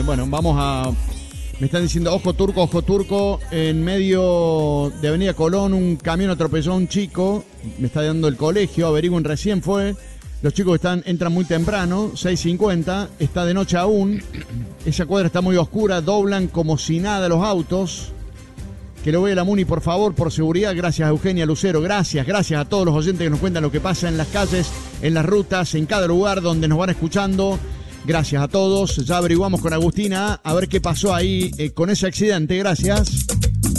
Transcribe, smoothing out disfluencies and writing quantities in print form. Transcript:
Bueno, vamos a... Me están diciendo, ojo turco, en medio de Avenida Colón, un camión atropelló a un chico, me está dando el colegio, averigüen, recién fue. Los chicos entran muy temprano, 6:50, está de noche aún, esa cuadra está muy oscura, doblan como si nada los autos. Que lo vea la Muni, por favor, por seguridad. Gracias a Eugenia Lucero, gracias a todos los oyentes que nos cuentan lo que pasa en las calles, en las rutas, en cada lugar donde nos van escuchando. Gracias a todos. Ya averiguamos con Agustina a ver qué pasó ahí con ese accidente. Gracias.